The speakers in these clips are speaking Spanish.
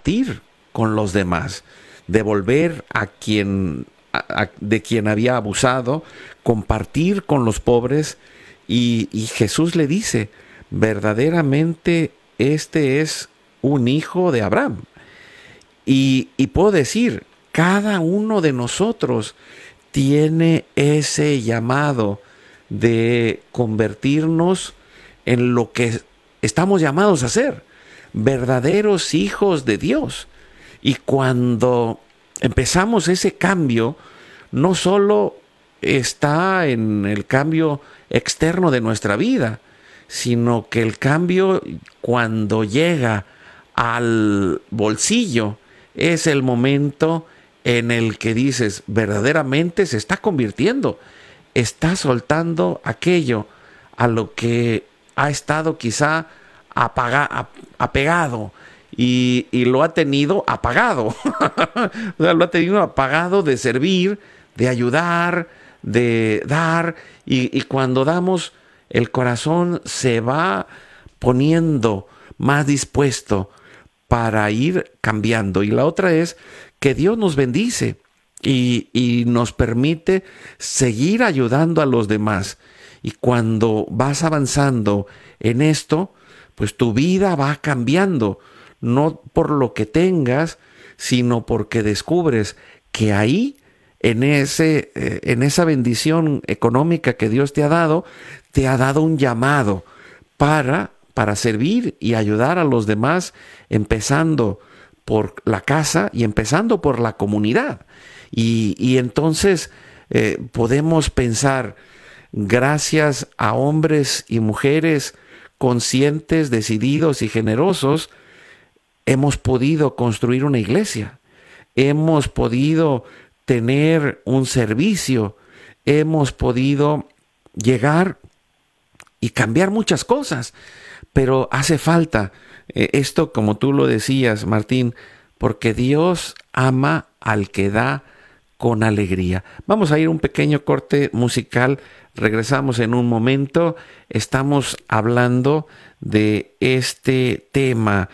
compartir con los demás, devolver de quien había abusado, compartir con los pobres. Y Jesús le dice, verdaderamente este es un hijo de Abraham. Y puedo decir, cada uno de nosotros tiene ese llamado de convertirnos en lo que estamos llamados a ser, verdaderos hijos de Dios. Y cuando empezamos ese cambio, no solo está en el cambio externo de nuestra vida, sino que el cambio, cuando llega al bolsillo, es el momento en el que dices, verdaderamente se está convirtiendo, está soltando aquello a lo que ha estado quizá apegado, y lo ha tenido apagado. O sea, lo ha tenido apagado de servir, de ayudar, de dar, y cuando damos, el corazón se va poniendo más dispuesto para ir cambiando. Y la otra es que Dios nos bendice y nos permite seguir ayudando a los demás. Y cuando vas avanzando en esto, pues tu vida va cambiando, no por lo que tengas, sino porque descubres que ahí, en esa bendición económica que Dios te ha dado un llamado para servir y ayudar a los demás, empezando por la casa y empezando por la comunidad. Y entonces podemos pensar, gracias a hombres y mujeres conscientes, decididos y generosos, hemos podido construir una iglesia, hemos podido tener un servicio, hemos podido llegar y cambiar muchas cosas, pero hace falta esto, como tú lo decías, Martín, porque Dios ama al que da con alegría. Vamos a ir a un pequeño corte musical, regresamos en un momento. Estamos hablando de este tema.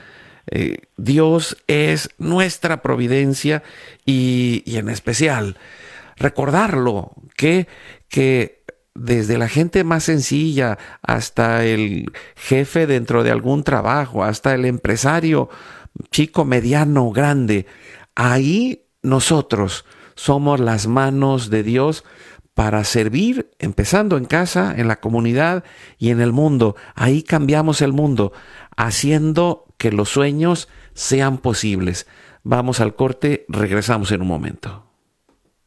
Dios es nuestra providencia, y en especial recordarlo, que desde la gente más sencilla hasta el jefe dentro de algún trabajo, hasta el empresario chico, mediano, grande, ahí nosotros somos las manos de Dios para servir, empezando en casa, en la comunidad y en el mundo. Ahí cambiamos el mundo, haciendo que los sueños sean posibles. Vamos al corte, regresamos en un momento.